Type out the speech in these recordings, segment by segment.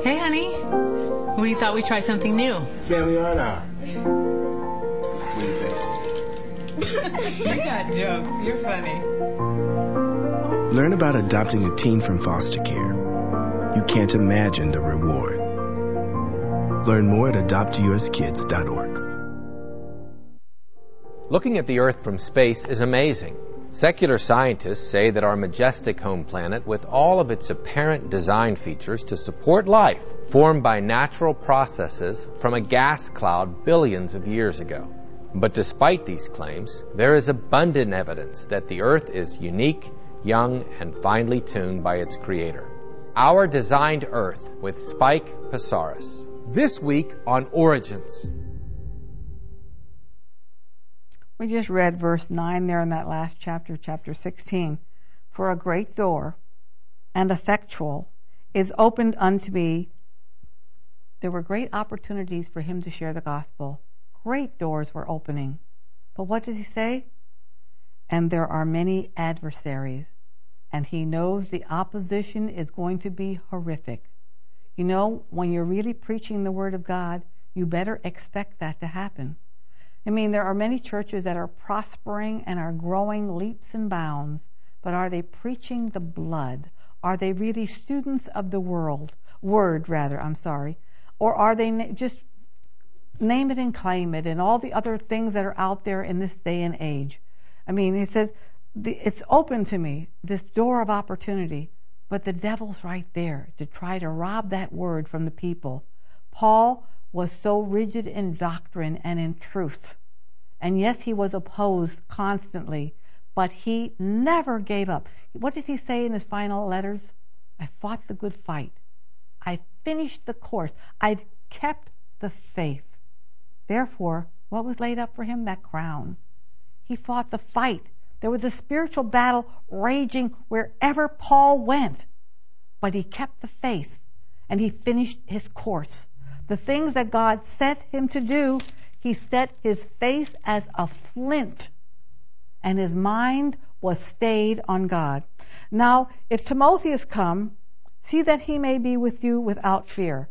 Hey, honey. We thought we'd try something new. Family Art Hour. What do you think? You got jokes. You're funny. Learn about adopting a teen from foster care. You can't imagine the reward. Learn more at adoptuskids.org. Looking at the Earth from space is amazing. Secular scientists say that our majestic home planet, with all of its apparent design features to support life, formed by natural processes from a gas cloud billions of years ago. But despite these claims, there is abundant evidence that the Earth is unique, young, and finely tuned by its creator. Our Designed Earth with Spike Psaris. This week on Origins. We just read verse 9 there in that last chapter, chapter 16. For a great door and effectual is opened unto me. There were great opportunities for him to share the gospel. Great doors were opening. But what does he say? And there are many adversaries. And he knows the opposition is going to be horrific. You know, when you're really preaching the Word of God, you better expect that to happen. I mean, there are many churches that are prospering and are growing leaps and bounds, but are they preaching the blood? Are they really students of the word, or are they just name it and claim it and all the other things that are out there in this day and age? I mean, he says, it's open to me, this door of opportunity, but the devil's right there to try to rob that word from the people. Paul was so rigid in doctrine and in truth. And yes, he was opposed constantly, but he never gave up. What did he say in his final letters? I fought the good fight. I finished the course. I've kept the faith. Therefore, what was laid up for him? That crown. He fought the fight. There was a spiritual battle raging wherever Paul went. But he kept the faith, and he finished his course. The things that God set him to do, he set his face as a flint, and his mind was stayed on God. Now, if Timotheus come, see that he may be with you without fear.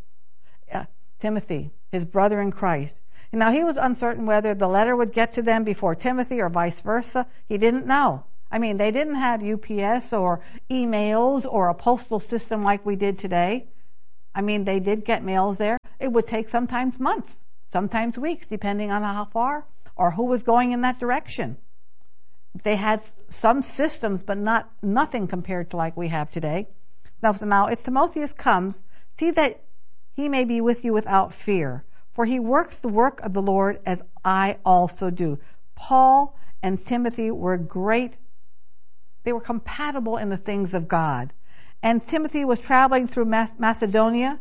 Timothy, his brother in Christ. Now, he was uncertain whether the letter would get to them before Timothy or vice versa. He didn't know. I mean, they didn't have UPS or emails or a postal system like we did today. I mean, they did get mails there. It would take sometimes months, sometimes weeks, depending on how far or who was going in that direction. They had some systems, but nothing compared to like we have today. Now, if Timotheus comes, see that he may be with you without fear, for he works the work of the Lord as I also do. Paul and Timothy were great. They were compatible in the things of God. And Timothy was traveling through Macedonia,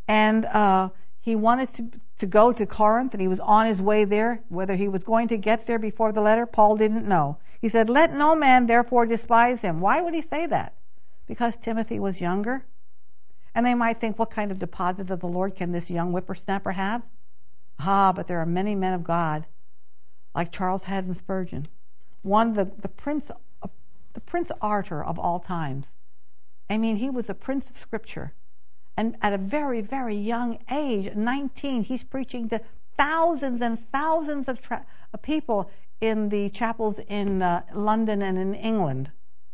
and he wanted to go to Corinth, and he was on his way there. Whether he was going to get there before the letter, Paul didn't know. He said, let no man therefore despise him. Why would he say that? Because Timothy was younger. And they might think, what kind of deposit of the Lord can this young whippersnapper have? But there are many men of God, like Charles Haddon Spurgeon, one the Prince Arter of all times. I mean, he was a prince of Scripture. And at a very, very young age, 19, he's preaching to thousands and thousands of people in the chapels in London and in England.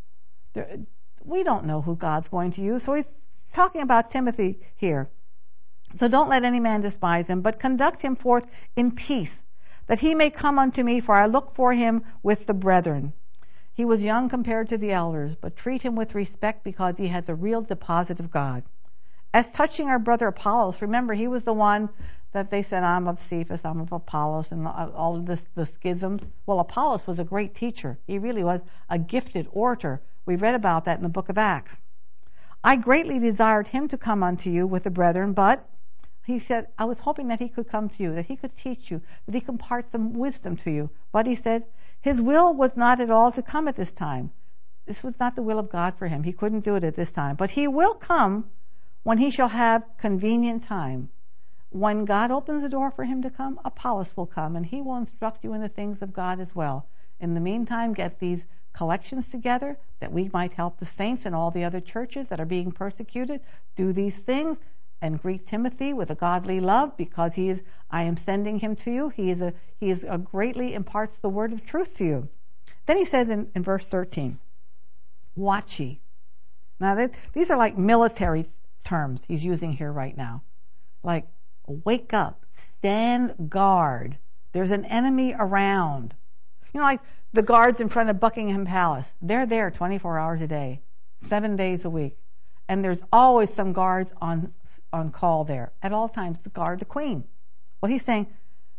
We don't know who God's going to use. So he's talking about Timothy here. So don't let any man despise him, but conduct him forth in peace, that he may come unto me, for I look for him with the brethren. He was young compared to the elders, but treat him with respect because he has a real deposit of God. As touching our brother Apollos, remember, he was the one that they said, I'm of Cephas, I'm of Apollos, and all of the schisms. Well, Apollos was a great teacher. He really was a gifted orator. We read about that in the book of Acts. I greatly desired him to come unto you with the brethren, but he said, I was hoping that he could come to you, that he could teach you, that he could impart some wisdom to you. But he said, his will was not at all to come at this time. This was not the will of God for him. He couldn't do it at this time. But he will come when he shall have convenient time. When God opens the door for him to come, Apollos will come, and he will instruct you in the things of God as well. In the meantime, get these collections together that we might help the saints and all the other churches that are being persecuted. Do these things. and greet Timothy with a godly love, because I am sending him to you. He is a greatly imparts the word of truth to you. Then he says in verse 13, watch ye. Now these are like military terms he's using here right now. Like, wake up, stand guard. There's an enemy around. You know, like the guards in front of Buckingham Palace. They're there 24 hours a day, 7 days a week. And there's always some guards on call there at all times to guard the queen. Well, he's saying,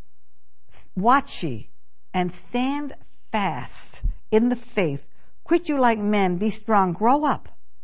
watch ye and stand fast in the faith. Quit you like men, be strong, grow up.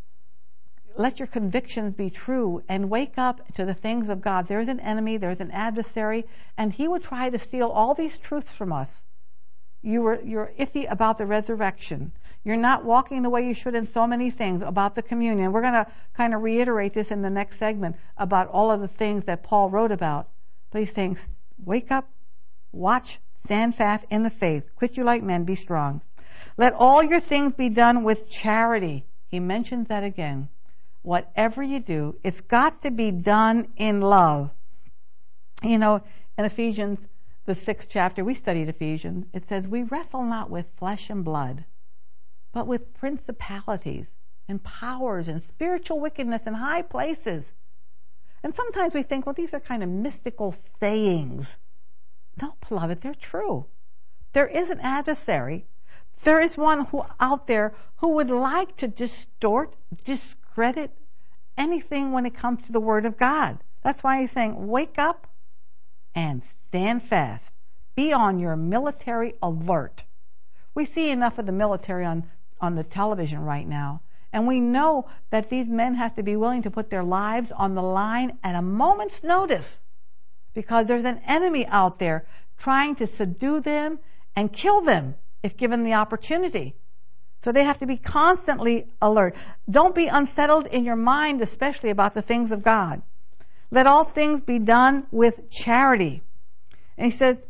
Let your convictions be true and wake up to the things of God. There's an enemy, there's an adversary, and he will try to steal all these truths from us. You're iffy about the resurrection. You're not walking the way you should in so many things about the communion. We're going to kind of reiterate this in the next segment about all of the things that Paul wrote about. But he's saying, wake up, watch, stand fast in the faith. Quit you like men, be strong. Let all your things be done with charity. He mentions that again. Whatever you do, it's got to be done in love. You know, in Ephesians, the 6th chapter, we studied Ephesians. It says, we wrestle not with flesh and blood, but with principalities and powers and spiritual wickedness in high places. And sometimes we think, well, these are kind of mystical sayings. No, beloved, they're true. There is an adversary. There is one who out there who would like to distort, discredit anything when it comes to the Word of God. That's why he's saying, wake up and stand fast. Be on your military alert. We see enough of the military on the television right now, and we know that these men have to be willing to put their lives on the line at a moment's notice, because there's an enemy out there trying to subdue them and kill them if given the opportunity. So they have to be constantly alert. Don't be unsettled in your mind, especially about the things of God. Let all things be done with charity. And he says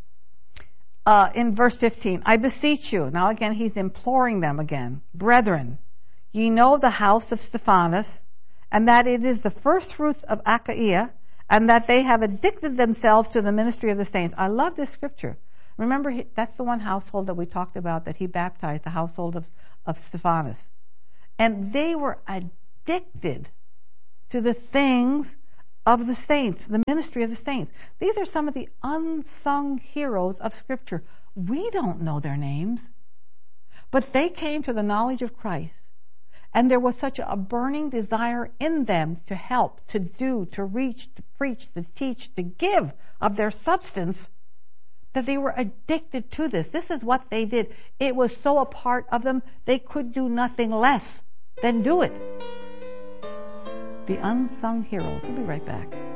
in verse 15, I beseech you. Now again, he's imploring them again. Brethren, ye know the house of Stephanas, and that it is the first fruits of Achaia, and that they have addicted themselves to the ministry of the saints. I love this scripture. Remember, that's the one household that we talked about that he baptized, the household of Stephanas. And they were addicted to the things of the saints, the ministry of the saints. These are some of the unsung heroes of Scripture. We don't know their names, but they came to the knowledge of Christ. And there was such a burning desire in them to help, to do, to reach, to preach, to teach, to give of their substance, that they were addicted to this. This is what they did. It was so a part of them, they could do nothing less than do it. The unsung heroes. We'll be right back.